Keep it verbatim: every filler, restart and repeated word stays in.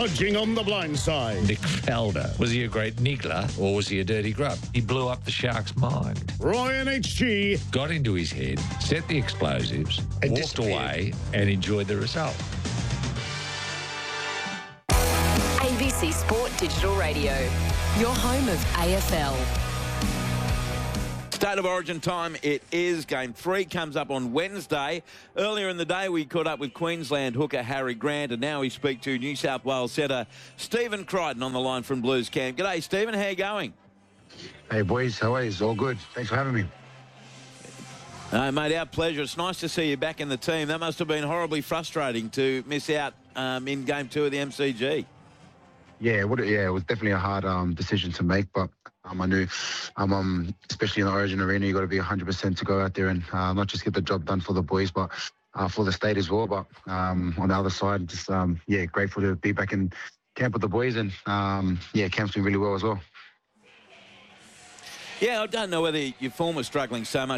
dodging on the blind side. Nick Felder. Was he a great niggler or was he a dirty grub? He blew up the Sharks' mind. Ryan H G. Got into his head, set the explosives, And walked disappeared. away and enjoyed the result. A B C Sport Digital Radio, your home of A F L. State of Origin time it is. Game three comes up on Wednesday. Earlier in the day, we caught up with Queensland hooker Harry Grant, and now we speak to New South Wales setter Stephen Crichton on the line from Blues Camp. G'day, Stephen. How you going? Hey, boys. How are you? It's all good. Thanks for having me. No, mate, our pleasure. It's nice to see you back in the team. That must have been horribly frustrating to miss out um, in Game two of the M C G. Yeah, what, yeah, it was definitely a hard um, decision to make, but um, I knew, um, um, especially in the Origin arena, you got to be one hundred percent to go out there and uh, not just get the job done for the boys, but uh, for the state as well. But um, on the other side, just um, yeah, grateful to be back in camp with the boys, and um, yeah, camp's been really well as well. Yeah, I don't know whether your form was struggling so much